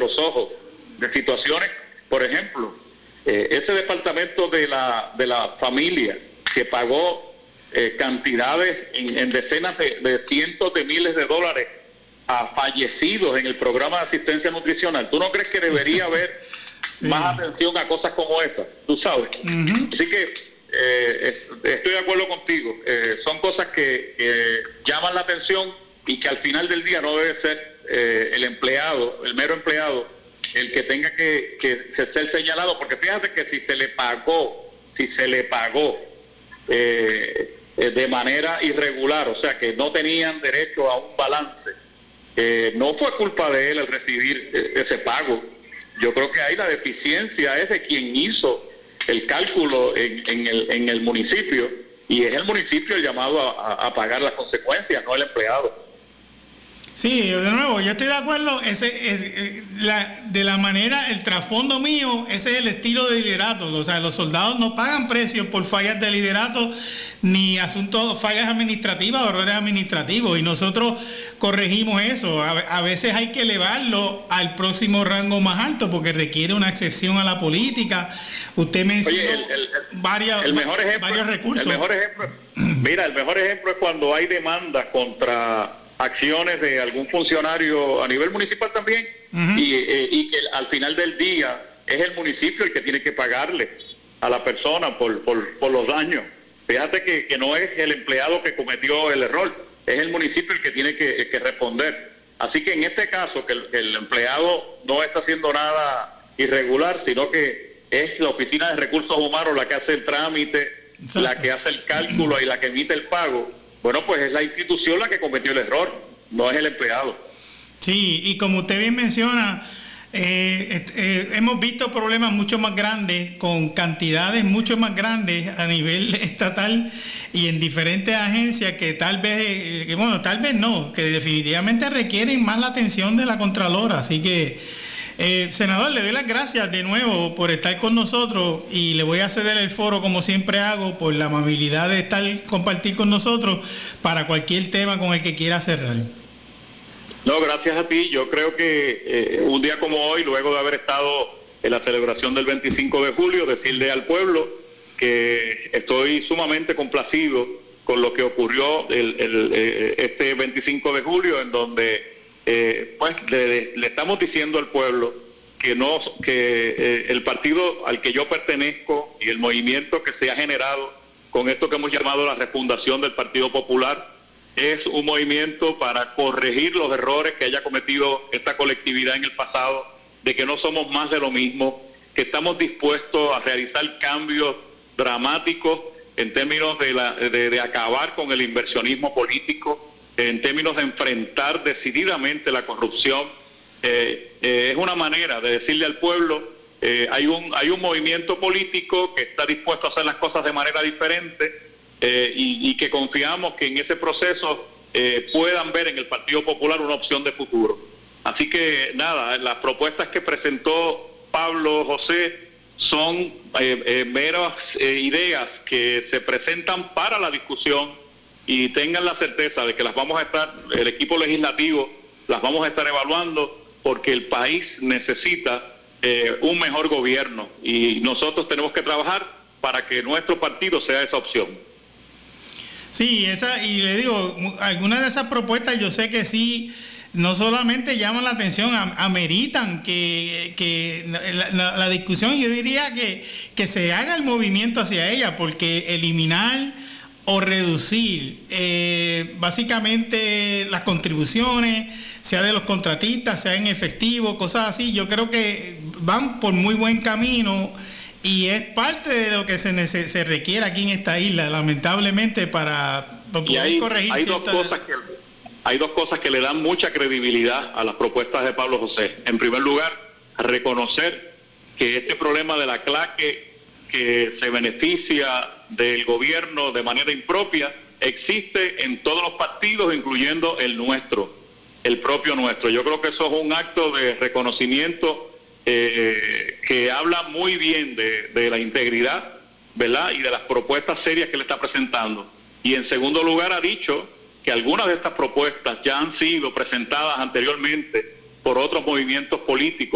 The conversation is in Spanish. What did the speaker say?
los ojos de situaciones, por ejemplo, ese departamento de la familia que pagó cantidades en decenas de cientos de miles de dólares a fallecidos en el programa de asistencia nutricional. ¿Tú no crees que debería haber más atención a cosas como esas? Tú sabes. Así que estoy de acuerdo contigo. Son cosas que llaman la atención y que al final del día no debe ser el empleado, el mero empleado, el que tenga que ser señalado, porque fíjate que si se le pagó de manera irregular, o sea que no tenían derecho a un balance, no fue culpa de él el recibir ese pago. Yo creo que ahí la deficiencia es de quien hizo el cálculo en el municipio, y es el municipio el llamado a pagar las consecuencias, no el empleado. Sí, de nuevo, yo estoy de acuerdo. De la manera, el trasfondo mío, ese es el estilo de liderato. O sea, los soldados no pagan precios por fallas de liderato ni fallas administrativas o errores administrativos. Y nosotros corregimos eso. A veces hay que elevarlo al próximo rango más alto porque requiere una excepción a la política. Usted mencionó varios recursos. El mejor ejemplo es cuando hay demandas contra acciones de algún funcionario a nivel municipal también, y que al final del día es el municipio el que tiene que pagarle a la persona por los daños. Fíjate que no es el empleado que cometió el error, es el municipio el que tiene que responder. Así que en este caso, que el empleado no está haciendo nada irregular, sino que es la Oficina de Recursos Humanos la que hace el trámite, la que hace el cálculo y la que emite el pago. Bueno, pues es la institución la que cometió el error, no es el empleado. Sí, y como usted bien menciona, hemos visto problemas mucho más grandes, con cantidades mucho más grandes a nivel estatal y en diferentes agencias que tal vez no, que definitivamente requieren más la atención de la Contralora. Así que, senador, le doy las gracias de nuevo por estar con nosotros y le voy a ceder el foro, como siempre hago, por la amabilidad de compartir con nosotros para cualquier tema con el que quiera cerrar. No, gracias a ti. Yo creo que un día como hoy, luego de haber estado en la celebración del 25 de julio, decirle al pueblo que estoy sumamente complacido con lo que ocurrió este 25 de julio, en donde pues le estamos diciendo al pueblo que el partido al que yo pertenezco y el movimiento que se ha generado con esto que hemos llamado la refundación del Partido Popular es un movimiento para corregir los errores que haya cometido esta colectividad en el pasado, de que no somos más de lo mismo, que estamos dispuestos a realizar cambios dramáticos en términos de acabar con el inversionismo político, en términos de enfrentar decididamente la corrupción. Es una manera de decirle al pueblo, hay un movimiento político que está dispuesto a hacer las cosas de manera diferente, y que confiamos que en ese proceso puedan ver en el Partido Popular una opción de futuro. Así que nada, las propuestas que presentó Pablo José son meras ideas que se presentan para la discusión, y tengan la certeza de que las vamos a estar, el equipo legislativo las vamos a estar evaluando, porque el país necesita un mejor gobierno y nosotros tenemos que trabajar para que nuestro partido sea esa opción. Sí, y le digo, algunas de esas propuestas yo sé que sí, no solamente llaman la atención, ameritan que la discusión, yo diría que se haga el movimiento hacia ella, porque eliminar o reducir básicamente las contribuciones, sea de los contratistas, sea en efectivo, cosas así, yo creo que van por muy buen camino y es parte de lo que se requiere aquí en esta isla, lamentablemente, para poder corregir hay dos cosas que le dan mucha credibilidad a las propuestas de Pablo José. En primer lugar, reconocer que este problema de la claque que se beneficia del gobierno de manera impropia existe en todos los partidos, incluyendo el nuestro, el propio nuestro. Yo creo que eso es un acto de reconocimiento que habla muy bien de la integridad, ¿verdad?, y de las propuestas serias que le está presentando. Y en segundo lugar, ha dicho que algunas de estas propuestas ya han sido presentadas anteriormente por otros movimientos políticos